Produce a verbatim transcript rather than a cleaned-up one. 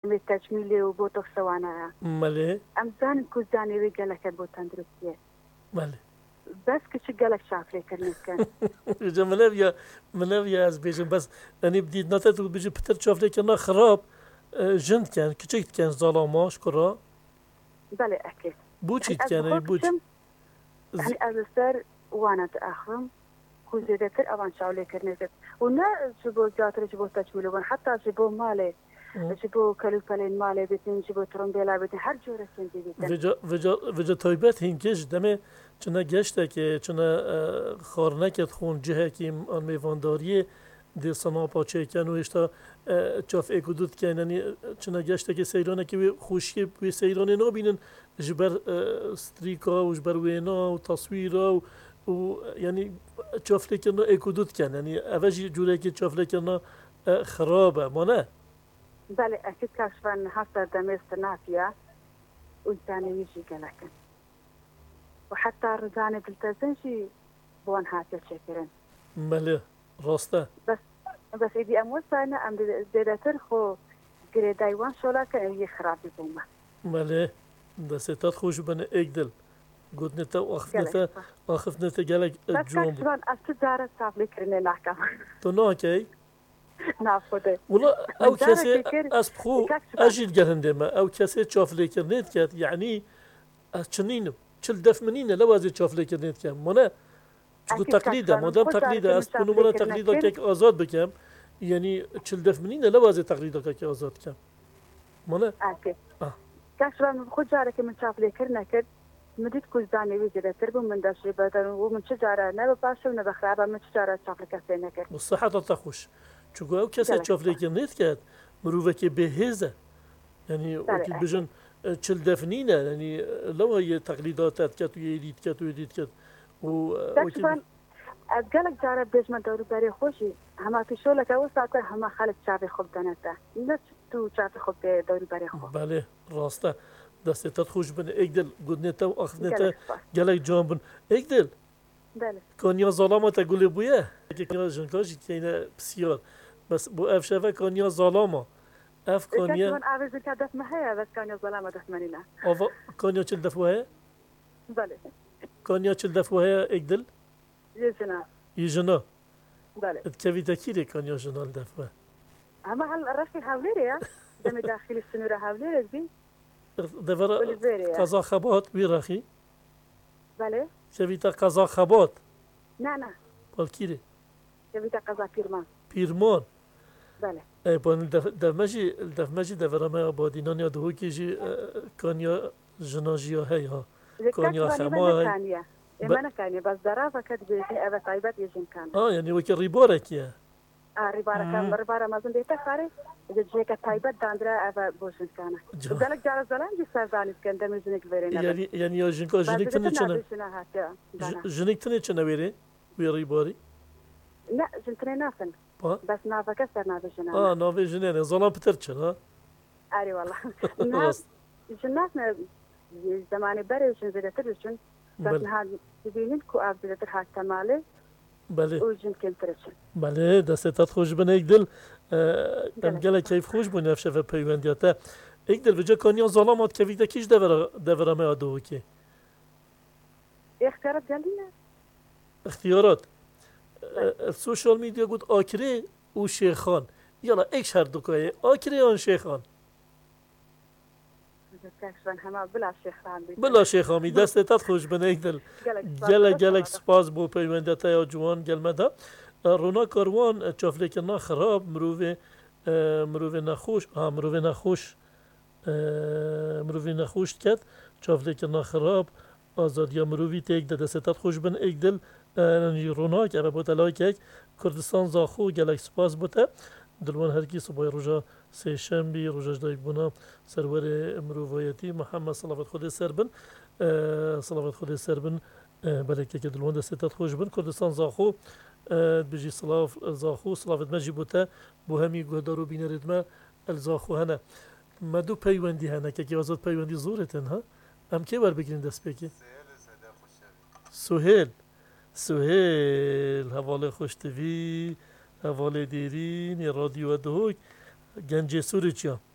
حکمت تجمیلی و بوتوکس وانه ماله ام زان کو زانوی گلک بو تندرستیه ماله بس که گلک شافلی کرنید کن جا منویا منویا از بیشم بس یعنی بدید نتا تو بیشی پتر شافلی کنا خراب جند کن کچیت کن ظلاماش کرا بله اكيد بوچیت کن ای بوچ يعني از سر وانا تاخرم كو زيادتر اوان شاولي كرنيت ونا جبو جاتر جبو تجميلون حتى جبو مالي جبو كلوفلين مالي بيتين جبو ترومبيلا بيتين هر جوره كنتي بيتين وجا وجا وجا تایبت هینکش دمه چنا گشته که چنا خارنکت خون جهه که آن میوانداریه دی سنا پاچه کن و اشتا چاف اکودود کن یعنی چنا گشته که سیرانه که خوشی به سیرانه نبینن جبر ستریکا و جبر وینا و تصویرا و و یعنی چاف لکن اکودود کن یعنی اوجی جوره که چاف لکن خرابه ما نه بله اكيد كاشفان حتى دمست نافيه وانسان يجي قلكن وحتى رزانه بالتزنشي بون هاتي شكرا بله راسته بس بس إذا أموت فأنا أم زيادتر خو قريداي وان شولا كأي خرابي بوما بله دستات خوش بنا اقدل قد نتا واخف نتا واخف نتا جالك جوم بس كمان أستدارة صافلي كرني نحكم تو ناكي نافوده والله او كسي اسبخو اجيد جهندما او كسي تشوف لي كرنيت كات يعني اتشنينو تشل دف منينه لوازي تشوف لي كرنيت كات منا تقول تقليده مادام تقليده اسبونو منا تقليده كيك ازاد بكم يعني تشل دف منينه لوازي تقليده كيك ازاد كم منا اوكي اه كاشفان خو جارك من شاف لي كرنا كد مديت كل زاني ويجي تربو من داشي بدل ومن شجره نبا باشو نبا خرابه من شجره شاف لك سينا كد والصحه تخوش چگو او کسی تشوف لیکن نیت کرد مروفه که بهزه یعنی وقتی بجن چل دفنینه یعنی لو هي تقلیدات کت و یدید کت و یدید کت و وقتی از گلک جاره بجمع دورو بری خوشی همه پیشو لکه او ساعته همه خالق چاوی خوب دانسته نه تو چاوی خوب دورو بری خوب بله راسته دستت خوش بن اگدل گودنتا و اخنتا گلک جان بن اگدل بله کنیا ظلامت گلی بویه که کنیا جنکاجی که اینه بسیار بس بو اف شفه کنیا ظلامه اف کنیا من عاوز که دست مهیا بس کنیا ظلامه دست منی نه آوا کنیا چل دفوه بله کنیا چل دفوه اگدل یه جنا یه جنا بله اتکوی تکیره کنیا جنا دفوه اما هل رشی حولیره یا دم داخل السنوره حولیره بی دفرا قضا خبات بیراخی بله شویتا قضا خبات نه نه بالکیره شویتا قضا پیرمان پیرمان بله ای بان دفمجی دفمجی دفرامه آبادینان یا دهو کیجی کانیا جناجیا هی ها کانیا خما هی من کانیا بس درافه کد بیشی اوه طایبت یجن کان آه یعنی وکی ریباره کیه آه ریباره کان ریباره مازن دیتا خاره جه که طایبت داندره اوه بوشن کانه دلک جار زلان جی سرزانیت کن دمی جنک برینه یعنی یعنی یا جنکا جنک تنه چنه جنک تنه چنه بیره وی ریباری نه جنتنه نافن بس نافه کسر نافه جنانه آه نافه جنانه ظلام پتر چن ها آری والله ناف جنات نه زمانی بره جن زیده تر جن بس نها ببینید که آب زیده تر هات تماله بله او جن کم تر جن بله دستت خوش بنه ایک دل ام گله کیف خوش بنه افشه و پیوندیاته ایک دل وجه کانیا ظلامات که ویده کیش دورامه آدوه که اختیارات جلینه اختیارات سوشال میدیا گفت آکره او شیخان یالا ایک هر دو که آکره آن شیخان بلا شیخان بلا شیخان می دستت خوش بنه ایک دل گله گله سپاس بو پیوندیاته یا جوان گلمده رونا کاروان چافلیک نا خراب مروه مروه نخوش ها مروه نخوش مروه نخوش کت چافلیک نا خراب آزادیا مروی تیک ده دستت خوش بن ایک دل رونا که به بوتلای که کردستان زاخو گلک سپاس بوده دلوان هر کی صبح روزا سه شنبه روزا دایک بونا سرور مروایتی محمد صلوات خود سربن صلوات خود سربن برکه که دلوان دستت خوش بن کردستان زاخو بجی صلاف زاخو صلوات مجی بوده بو همی گهدارو بین ردمه الزاخو هنه مدو پیوندی هنه که آزاد پیوندی زورتن ها ام کی بر بگیرین دست بکی سهیل سهیل حواله خوشتوی حواله دیرین رادیو دهوک گنج سوری چیا